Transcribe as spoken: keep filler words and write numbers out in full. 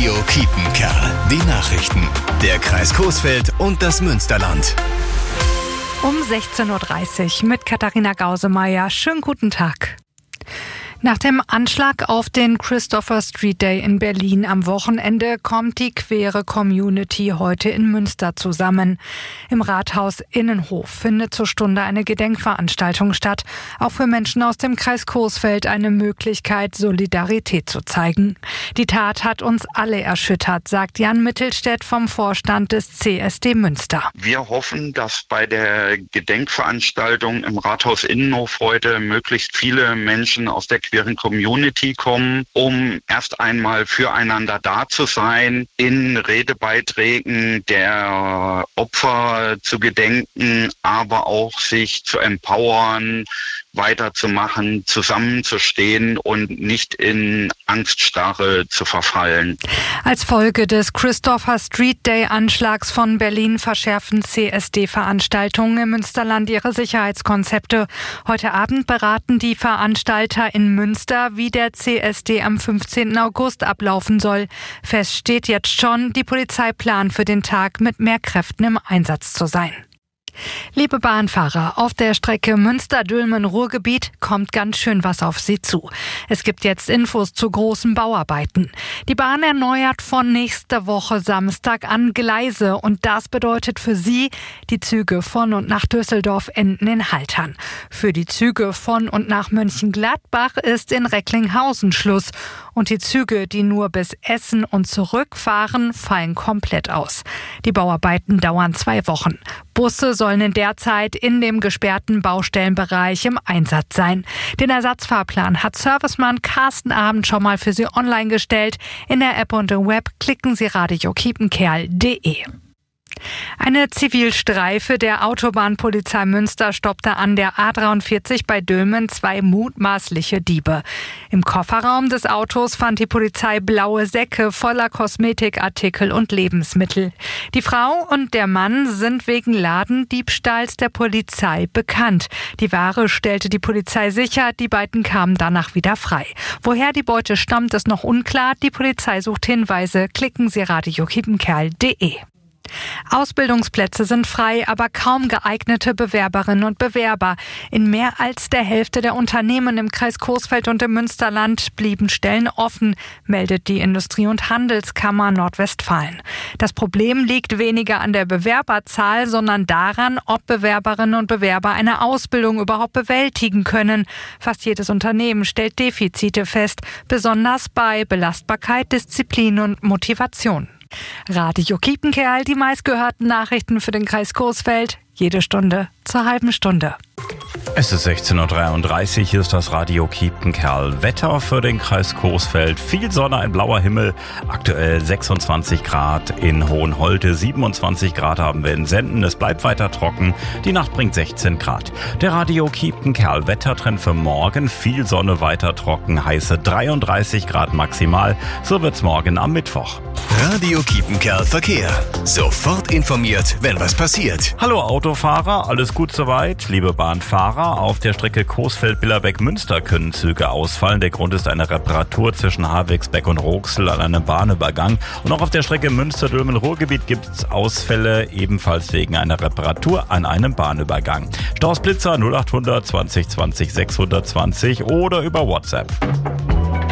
Radio Kiepenkerl. Die Nachrichten. Der Kreis Coesfeld und das Münsterland. Um sechzehn Uhr dreißig mit Katharina Gausemeyer. Schönen guten Tag. Nach dem Anschlag auf den Christopher Street Day in Berlin am Wochenende kommt die queere Community heute in Münster zusammen. Im Rathaus Innenhof findet zur Stunde eine Gedenkveranstaltung statt. Auch für Menschen aus dem Kreis Coesfeld eine Möglichkeit, Solidarität zu zeigen. Die Tat hat uns alle erschüttert, sagt Jan Mittelstädt vom Vorstand des C S D Münster. Wir hoffen, dass bei der Gedenkveranstaltung im Rathaus Innenhof heute möglichst viele Menschen aus der queeren Community kommen, um erst einmal füreinander da zu sein, in Redebeiträgen der Opfer zu gedenken, aber auch sich zu empowern, weiterzumachen, zusammenzustehen und nicht in Angststarre zu verfallen. Als Folge des Christopher Street Day Anschlags von Berlin verschärfen C S D-Veranstaltungen im Münsterland ihre Sicherheitskonzepte. Heute Abend beraten die Veranstalter in Münster, wie der C S D am fünfzehnten August ablaufen soll. Fest steht jetzt schon, die Polizei plant für den Tag mit mehr Kräften im Einsatz zu sein. Liebe Bahnfahrer, auf der Strecke Münster-Dülmen-Ruhrgebiet kommt ganz schön was auf Sie zu. Es gibt jetzt Infos zu großen Bauarbeiten. Die Bahn erneuert von nächster Woche Samstag an Gleise und das bedeutet für Sie, die Züge von und nach Düsseldorf enden in Haltern. Für die Züge von und nach Mönchengladbach ist in Recklinghausen Schluss. Und die Züge, die nur bis Essen und zurückfahren, fallen komplett aus. Die Bauarbeiten dauern zwei Wochen. Busse sollen in der Zeit in dem gesperrten Baustellenbereich im Einsatz sein. Den Ersatzfahrplan hat Servicemann Carsten Abend schon mal für Sie online gestellt. In der App und im Web klicken Sie radio kiepenkerl punkt de. Eine Zivilstreife der Autobahnpolizei Münster stoppte an der A dreiundvierzig bei Dülmen zwei mutmaßliche Diebe. Im Kofferraum des Autos fand die Polizei blaue Säcke voller Kosmetikartikel und Lebensmittel. Die Frau und der Mann sind wegen Ladendiebstahls der Polizei bekannt. Die Ware stellte die Polizei sicher, die beiden kamen danach wieder frei. Woher die Beute stammt, ist noch unklar. Die Polizei sucht Hinweise. Klicken Sie radio kiepenkerl punkt de. Ausbildungsplätze sind frei, aber kaum geeignete Bewerberinnen und Bewerber. In mehr als der Hälfte der Unternehmen im Kreis Coesfeld und im Münsterland blieben Stellen offen, meldet die Industrie- und Handelskammer Nordwestfalen. Das Problem liegt weniger an der Bewerberzahl, sondern daran, ob Bewerberinnen und Bewerber eine Ausbildung überhaupt bewältigen können. Fast jedes Unternehmen stellt Defizite fest, besonders bei Belastbarkeit, Disziplin und Motivation. Radio Kiepenkerl, die meistgehörten Nachrichten für den Kreis Coesfeld. Jede Stunde zur halben Stunde. Es ist sechzehn Uhr dreiunddreißig, hier ist das Radio Kiepenkerl. Wetter für den Kreis Coesfeld. Viel Sonne, ein blauer Himmel. Aktuell sechsundzwanzig Grad in Hohenholte, siebenundzwanzig Grad haben wir in Senden. Es bleibt weiter trocken. Die Nacht bringt sechzehn Grad. Der Radio Kiepenkerl Wettertrend für morgen. Viel Sonne, weiter trocken, heiße dreiunddreißig Grad maximal. So wird's morgen am Mittwoch. Radio Kiepenkerl Verkehr. Sofort informiert, wenn was passiert. Hallo Autofahrer, alles gut soweit? Liebe Bahnfahrer, auf der Strecke Coesfeld-Billerbeck-Münster können Züge ausfallen. Der Grund ist eine Reparatur zwischen Havixbeck und Roxel an einem Bahnübergang. Und auch auf der Strecke Münster-Dülmen-Ruhrgebiet gibt es Ausfälle, ebenfalls wegen einer Reparatur an einem Bahnübergang. Staus Blitzer null acht hundert zwanzig zwanzig sechshundertzwanzig oder über WhatsApp.